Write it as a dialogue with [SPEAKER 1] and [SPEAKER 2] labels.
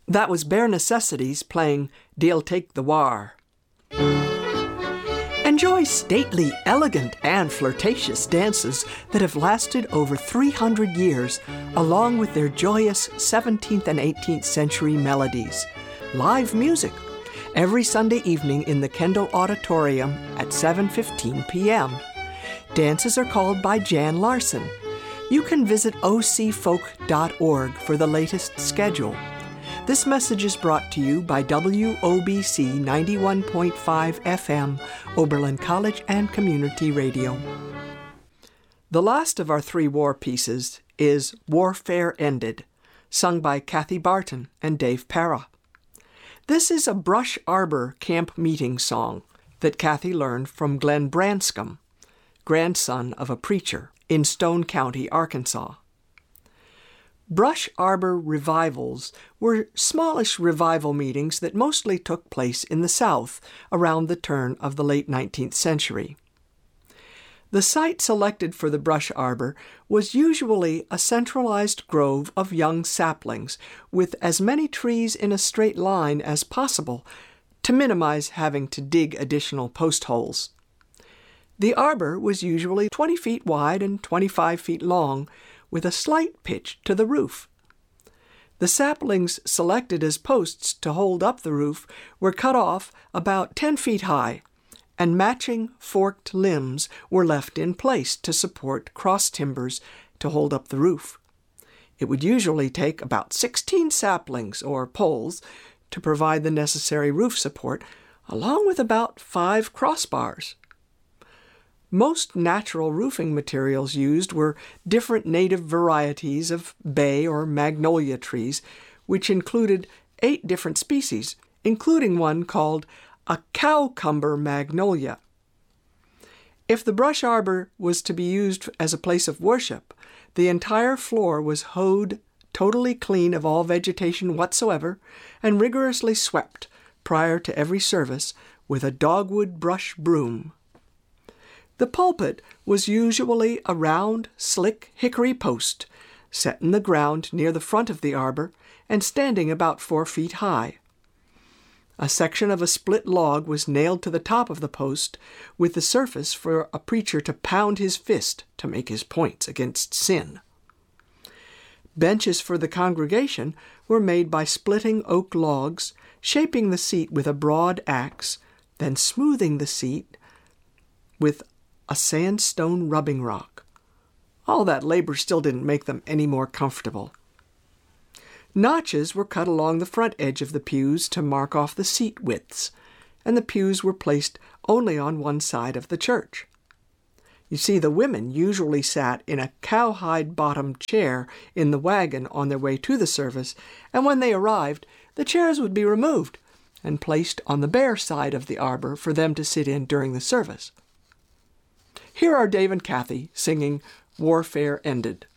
[SPEAKER 1] That was Bare Necessities playing De'll Take the War. Enjoy stately, elegant, and flirtatious dances that have lasted over 300 years, along with their joyous 17th and 18th century melodies. Live music, every Sunday evening in the Kendall Auditorium at 7:15 p.m. Dances are called by Jan Larson. You can visit ocfolk.org for the latest schedule. This message is brought to you by WOBC 91.5 FM, Oberlin College and Community Radio. The last of our 3 war pieces is Warfare Ended, sung by Kathy Barton and Dave Para. This is a Brush Arbor camp meeting song that Kathy learned from Glenn Branscombe, grandson of a preacher in Stone County, Arkansas. Brush Arbor revivals were smallish revival meetings that mostly took place in the South around the turn of the late 19th century. The site selected for the brush arbor was usually a centralized grove of young saplings with as many trees in a straight line as possible to minimize having to dig additional post holes. The arbor was usually 20 feet wide and 25 feet long, with a slight pitch to the roof. The saplings selected as posts to hold up the roof were cut off about 10 feet high, and matching forked limbs were left in place to support cross timbers to hold up the roof. It would usually take about 16 saplings or poles to provide the necessary roof support, along with about 5 crossbars. Most natural roofing materials used were different native varieties of bay or magnolia trees, which included 8 different species, including one called a cowcumber magnolia. If the brush arbor was to be used as a place of worship, the entire floor was hoed totally clean of all vegetation whatsoever and rigorously swept prior to every service with a dogwood brush broom. The pulpit was usually a round, slick hickory post, set in the ground near the front of the arbor and standing about 4 feet high. A section of a split log was nailed to the top of the post, with the surface for a preacher to pound his fist to make his points against sin. Benches for the congregation were made by splitting oak logs, shaping the seat with a broad axe, then smoothing the seat with a sandstone rubbing rock. All that labor still didn't make them any more comfortable. Notches were cut along the front edge of the pews to mark off the seat widths, and the pews were placed only on one side of the church. You see, the women usually sat in a cowhide-bottomed chair in the wagon on their way to the service, and when they arrived, the chairs would be removed and placed on the bare side of the arbor for them to sit in during the service. Here are Dave and Kathy singing Warfare Ended.